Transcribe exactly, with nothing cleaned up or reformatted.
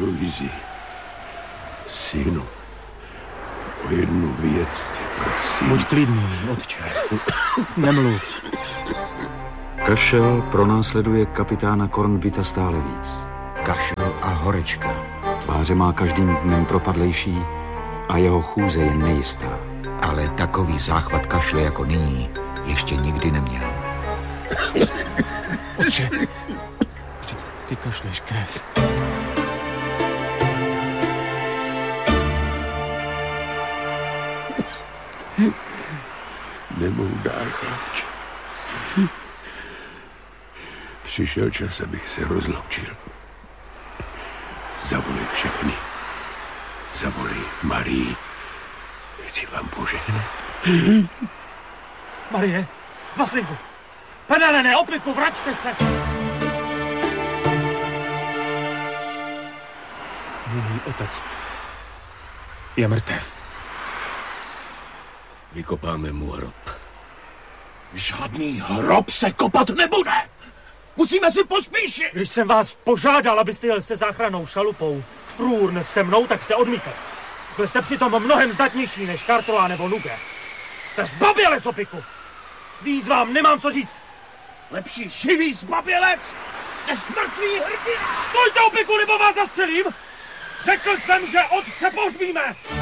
Aloisi, synu, o jednu věc tě prosím. Buď klidný, otče. Nemluv. Kašel pronásleduje kapitána Kornbita stále víc. Kašel a horečka. Tváře má každým dnem propadlejší a jeho chůze je nejistá. Ale takový záchvat kašle jako nyní ještě nikdy neměl. Otče, vždyť ty kašleš krev. Nemoudá, chlapče. Přišel čas, abych se rozloučil. Zavolej všechny. Zavolej Marii. Chci vám požehnat. Marie, Vaslinku, Penelene, opiku, vraťte se! Můj otec je mrtev. Vykopáme mu hrob. Žádný hrob se kopat nebude! Musíme si pospíšit! Když jsem vás požádal, abyste jel se záchrannou šalupou k Frůrn se mnou, tak jste odmítl. Byl jste přitom mnohem zdatnější než Kartola nebo Nuge. Jste zbabělec, opiku! Víc vám nemám co říct. Lepší živý zbabělec než mrtvý hrdina! Stojte, opiku, nebo vás zastřelím! Řekl jsem, že otce pohřbíme!